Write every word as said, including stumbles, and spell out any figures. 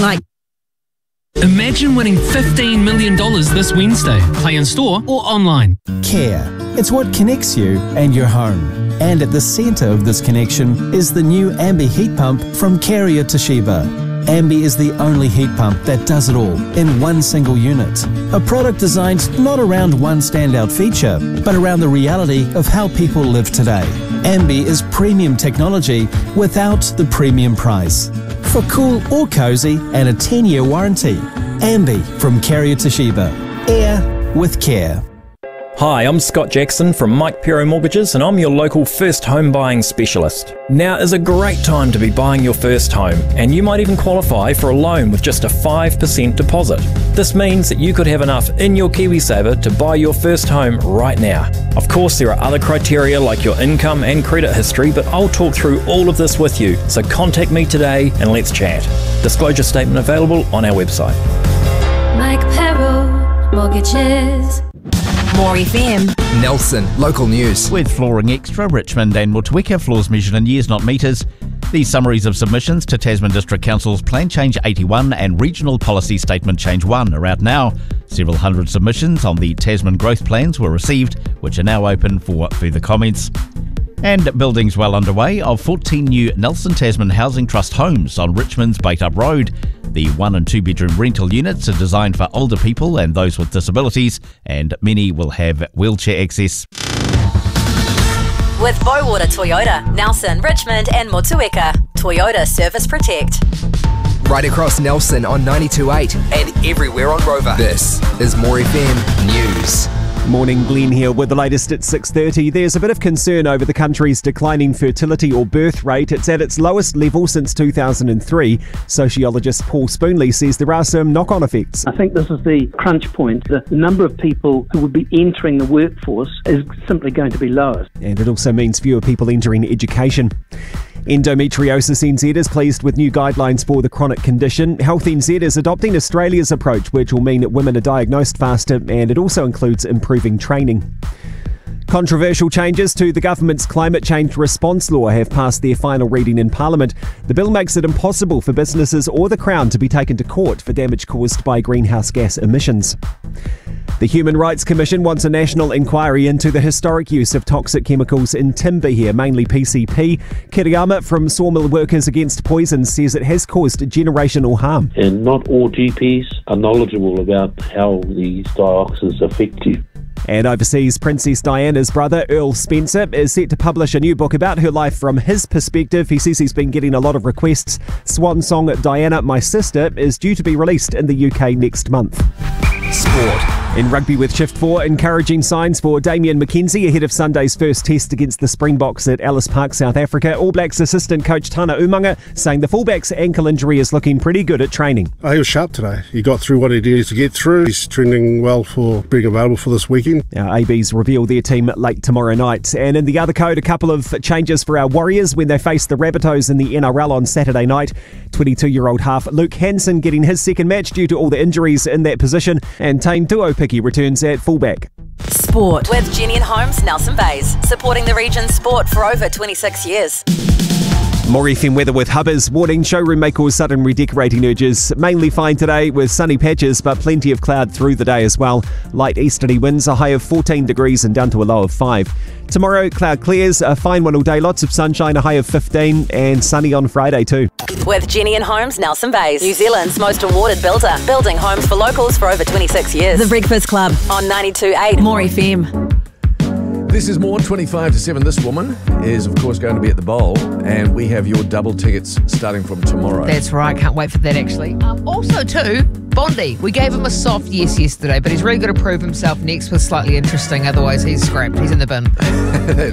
Mike. Imagine winning fifteen million dollars this Wednesday. Play in store or online. Care. It's what connects you and your home. And at the centre of this connection is the new Ambi heat pump from Carrier Toshiba. Ambi is the only heat pump that does it all in one single unit. A product designed not around one standout feature, but around the reality of how people live today. Ambi is premium technology without the premium price. For cool or cozy and a ten-year warranty. Ambi from Carrier Toshiba. Air with care. Hi, I'm Scott Jackson from Mike Pero Mortgages and I'm your local first home buying specialist. Now is a great time to be buying your first home and you might even qualify for a loan with just a five percent deposit. This means that you could have enough in your KiwiSaver to buy your first home right now. Of course, there are other criteria like your income and credit history, but I'll talk through all of this with you, so contact me today and let's chat. Disclosure statement available on our website. Mike Pero Mortgages. More F M. Nelson, local news. With Flooring Extra, Richmond and Motueka, floors measured in years, not metres. These summaries of submissions to Tasman District Council's Plan Change eighty-one and Regional Policy Statement Change one are out now. Several hundred submissions on the Tasman growth plans were received, which are now open for further comments. And building's well underway of fourteen new Nelson Tasman Housing Trust homes on Richmond's Bait-Up Road. The one and two bedroom rental units are designed for older people and those with disabilities, and many will have wheelchair access. With Bowater Toyota, Nelson, Richmond and Motueka, Toyota Service Protect. Right across Nelson on ninety-two point eight and everywhere on Rover. This is More F M News. Morning, Glenn here with the latest at six thirty. There's a bit of concern over the country's declining fertility or birth rate. It's at its lowest level since two thousand three. Sociologist Paul Spoonley says there are some knock-on effects. I think this is the crunch point. The number of people who would be entering the workforce is simply going to be lower. And it also means fewer people entering education. Endometriosis N Z is pleased with new guidelines for the chronic condition. Health N Z is adopting Australia's approach, which will mean that women are diagnosed faster, and it also includes improving training. Controversial changes to the government's climate change response law have passed their final reading in Parliament. The bill makes it impossible for businesses or the Crown to be taken to court for damage caused by greenhouse gas emissions. The Human Rights Commission wants a national inquiry into the historic use of toxic chemicals in timber here, mainly P C P. Kiriyama from Sawmill Workers Against Poison says it has caused generational harm. And not all G Ps are knowledgeable about how these dioxins affect you. And overseas, Princess Diana's brother, Earl Spencer, is set to publish a new book about her life from his perspective. He says he's been getting a lot of requests. Swan song Diana, My Sister is due to be released in the U K next month. Sport. In rugby with Shift four, encouraging signs for Damian McKenzie ahead of Sunday's first test against the Springboks at Ellis Park, South Africa. All Blacks assistant coach Tana Umanga saying the fullback's ankle injury is looking pretty good at training. Oh, he was sharp today. He got through what he needed to get through. He's trending well for being available for this weekend. Our A Bs reveal their team late tomorrow night. And in the other code, a couple of changes for our Warriors when they face the Rabbitohs in the N R L on Saturday night. twenty-two-year-old half Luke Hansen getting his second match due to all the injuries in that position. And Tane Tuopiki returns at fullback. Sport with Jenny and Holmes, Nelson Bays, supporting the region's sport for over twenty-six years. More F M weather with Hubbers warning showroom may cause sudden redecorating urges. Mainly fine today with sunny patches, but plenty of cloud through the day as well. Light easterly winds, a high of fourteen degrees and down to a low of five. Tomorrow, cloud clears, a fine one all day, lots of sunshine, a high of fifteen, and sunny on Friday too. With Jenny and Holmes, Nelson Bays, New Zealand's most awarded builder, building homes for locals for over twenty-six years. The Breakfast Club On ninety-two point eight More F M. This is more twenty-five to seven. This woman is, of course, going to be at the Bowl, and we have your double tickets starting from tomorrow. That's right. Can't wait for that, actually. Um, also, too, Bondi. We gave him a soft yes yesterday, but he's really got to prove himself next with Slightly Interesting. Otherwise, he's scrapped. He's in the bin.